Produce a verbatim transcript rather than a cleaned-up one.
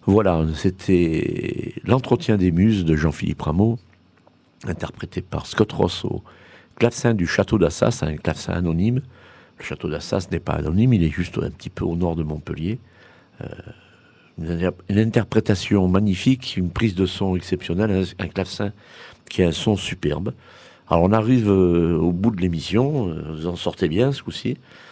Voilà, c'était l'entretien des muses de Jean-Philippe Rameau, interprété par Scott Ross au clavecin du château d'Assas, un clavecin anonyme. Le château d'Assas n'est pas anonyme, il est juste un petit peu au nord de Montpellier. Euh, une, une interprétation magnifique, une prise de son exceptionnelle, un, un clavecin qui a un son superbe. Alors on arrive euh, au bout de l'émission, euh, vous en sortez bien ce coup-ci.